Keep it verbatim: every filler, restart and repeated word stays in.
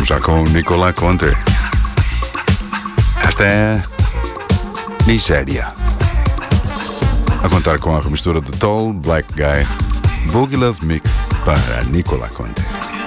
Vamos já com Nicolas Conte. Esta é Nigéria. A contar com a remistura de Tall Black Guy, Boogie Love Mix para Nicolas Conte.